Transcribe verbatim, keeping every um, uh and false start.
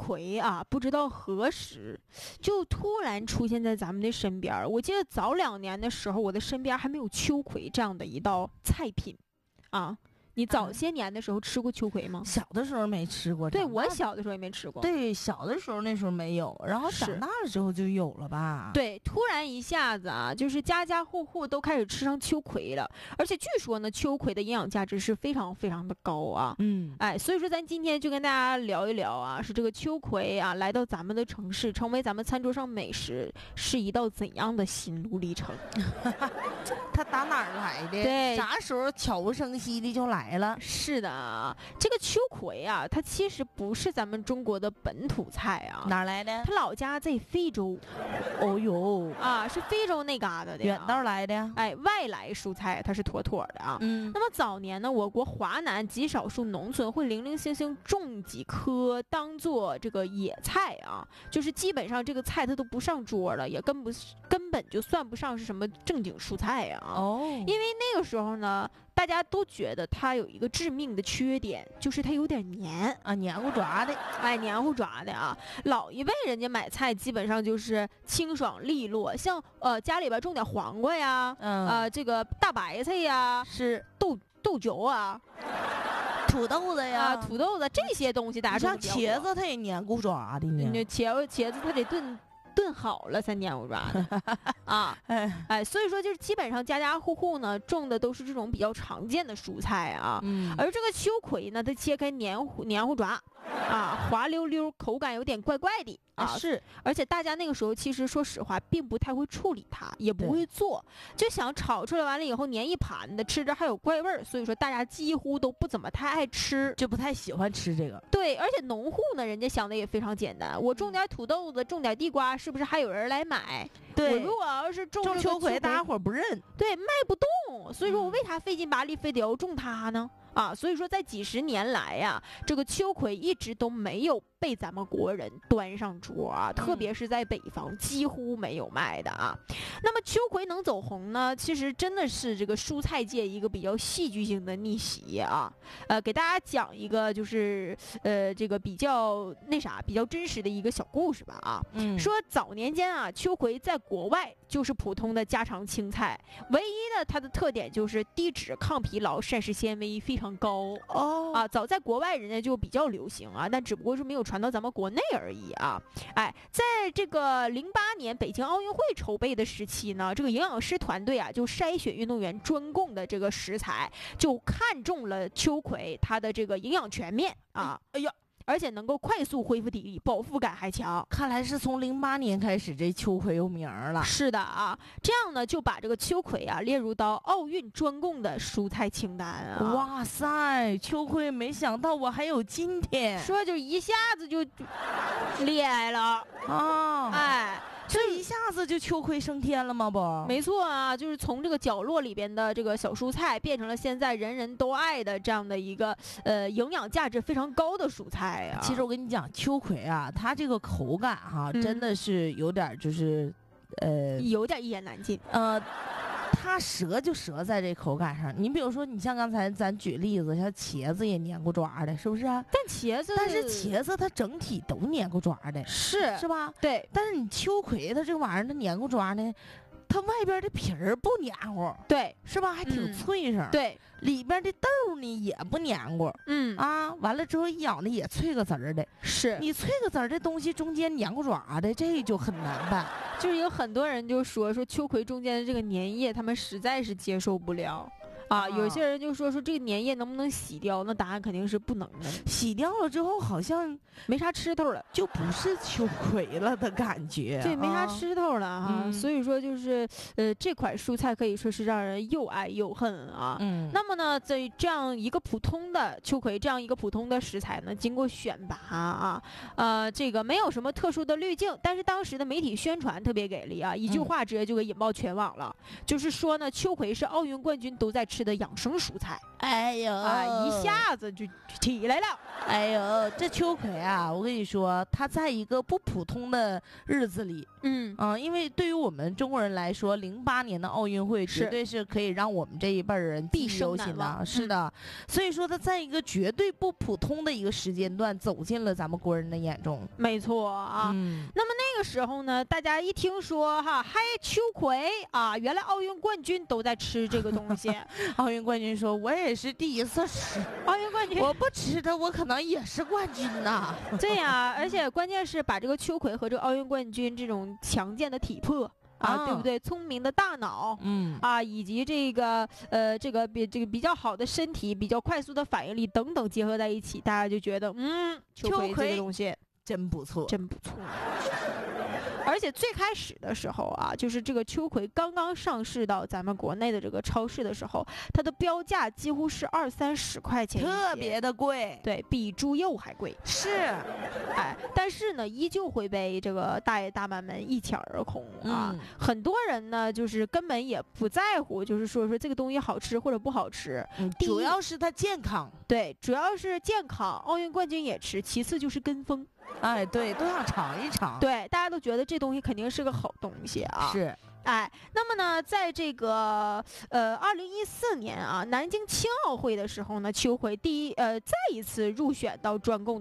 葵啊，不知道何时就突然出现在咱们的身边。我记得早两年的时候，我的身边还没有秋葵这样的一道菜品啊。你早些年的时候吃过秋葵吗？ 小的时候没吃过， 对，我小的时候也没吃过。 对，小的时候那时候没有，然后长大了之后就有了吧？ 对，突然一下子啊，就是家家户户都开始吃上秋葵了，而且据说呢，秋葵的营养价值是非常非常的高啊。 嗯， 哎，所以说咱今天就跟大家聊一聊啊，是这个秋葵啊来到咱们的城市，成为咱们餐桌上美食，是一道怎样的心路历程？ 它打哪儿来的？ 对， 啥时候悄无声息的就来了？ 是的啊，这个秋葵啊，它其实不是咱们中国的本土菜啊， 哪儿来的？ 它老家在非洲。 哦呦， 啊，是非洲那嘎达的， 远道来的呀。 哎，外来蔬菜它是妥妥的啊。 嗯， 那么早年呢，我国华南极少数农村会零零星星种几棵当做这个野菜啊，就是基本上这个菜它都不上桌了，也根不根本就算不上是什么正经蔬菜啊。 哦， 因为那个时候呢，大家都觉得它有一个致命的缺点，就是它有点黏啊，黏糊抓的， 哎，黏糊抓的啊。老一辈人家买菜基本上就是清爽利落，像呃家里边种点黄瓜呀， 嗯， 呃这个大白菜呀， 是豆豆角啊。 土豆子呀， 啊，土豆子这些东西，大家像茄子它也黏糊抓的呢。 那茄子茄子它得炖炖好了才黏糊抓的啊，哎哎，所以说就是基本上家家户户呢种的都是这种比较常见的蔬菜啊， 嗯， 而这个秋葵呢，它切开黏糊黏糊抓啊，滑溜溜，口感有点怪怪的。啊， 是， 而且大家那个时候其实说实话，并不太会处理它，也不会做，就想炒出来完了以后粘一盘的，吃着还有怪味儿，所以说大家几乎都不怎么太爱吃， 就不太喜欢吃这个。 对，而且农户呢，人家想的也非常简单，我种点土豆子，种点地瓜，是不是还有人来买？ 对， 我如果要是种种秋葵，大家伙不认， 对，卖不动，所以说我为啥费劲巴力非得要种它呢？啊，所以说在几十年来呀、啊，这个秋葵一直都没有被咱们国人端上桌啊，特别是在北方几乎没有卖的啊。那么秋葵能走红呢，其实真的是这个蔬菜界一个比较戏剧性的逆袭啊。呃，给大家讲一个就是呃这个比较那啥比较真实的一个小故事吧啊。 嗯， 说早年间啊，秋葵在国外就是普通的家常青菜，唯一的它的特点就是低脂、抗疲劳、膳食纤维非常高哦啊。早在国外人家就比较流行啊，但只不过是没有传到咱们国内而已啊。哎，在这个零八年北京奥运会筹备的时期呢，这个营养师团队啊就筛选运动员专供的这个食材，就看中了秋葵，它的这个营养全面啊。 哎呀。 而且能够快速恢复体力，饱腹感还强。 看来是从零八年开始，这秋葵有名了。 是的啊，这样呢就把这个秋葵啊列入到奥运专供的蔬菜清单啊。 哇塞，秋葵没想到我还有今天， 说就一下子就厉害了啊！ 哎。 这一下子就秋葵升天了吗？不， 没错啊，就是从这个角落里边的这个小蔬菜，变成了现在人人都爱的这样的一个呃营养价值非常高的蔬菜啊。 其实我跟你讲，秋葵啊，它这个口感哈、啊嗯，真的是有点就是呃， 有点一言难尽。 呃。它折就折在这口感上，你比如说，你像刚才咱举例子，像茄子也黏糊抓的，是不是啊？ 但茄子， 但是茄子它整体都黏糊抓的， 是是吧？ 对。 但是你秋葵它这玩意儿它黏糊抓呢，它外边的皮儿不黏糊， 对， 是吧？还挺脆生、 嗯，对。 里边的豆呢也不黏糊， 嗯啊，完了之后一咬呢也脆个籽儿的， 是你脆个籽儿的东西中间黏糊爪的，这就很难办。 就是有很多人就说说秋葵中间的这个粘液，他们实在是接受不了。啊，有些人就说说这个粘液能不能洗掉？那答案肯定是不能的。 洗掉了之后好像没啥吃头了， 就不是秋葵了的感觉。 对，没啥吃头了哈、啊嗯。所以说就是呃，这款蔬菜可以说是让人又爱又恨啊。 嗯。 那么呢，在这样一个普通的秋葵，这样一个普通的食材呢，经过选拔啊，呃，这个没有什么特殊的滤镜，但是当时的媒体宣传特别给力啊，一句话直接就给引爆全网了，嗯、就是说呢，秋葵是奥运冠军都在吃吃的养生蔬菜哎呦啊，一下子就起来了。 哎呦，这秋葵啊，我跟你说，它在一个不普通的日子里， 嗯嗯，因为对于我们中国人来说，零八年的奥运会绝对是可以让我们这一辈儿人记忆毕生犹新的。 难忘是的，所以说它在一个绝对不普通的一个时间段走进了咱们国人的眼中。 没错啊。 嗯， 那么那个时候呢，大家一听说哈，嗨，秋葵啊，原来奥运冠军都在吃这个东西。 奥运冠军说：“我也是第一次吃， 奥运冠军我不吃它，我可能也是冠军呐。” 对呀、而且关键是把这个秋葵和这个奥运冠军这种强健的体魄啊， 啊对不对？聪明的大脑。 嗯， 啊，以及这个呃，这个比这个比较好的身体、比较快速的反应力等等结合在一起，大家就觉得，嗯，秋葵这秋葵个东西真不错。 真不错。而且最开始的时候啊，就是这个秋葵刚刚上市到咱们国内的这个超市的时候，它的标价几乎是二三十块钱一斤， 特别的贵， 对比猪肉还贵。 是， 哎，但是呢，依旧会被这个大爷大妈们一抢而空啊。 嗯很多人呢，就是根本也不在乎，就是说说这个东西好吃或者不好吃。 嗯第一主要是它健康。 对，主要是健康，奥运冠军也吃，其次就是跟风。 哎，对，都想尝一尝。， 对，大家都觉得这东西肯定是个好东西啊。 是， 哎，那么呢，在这个呃二零一四年啊，南京青奥会的时候呢，秋葵第一呃再一次入选到专供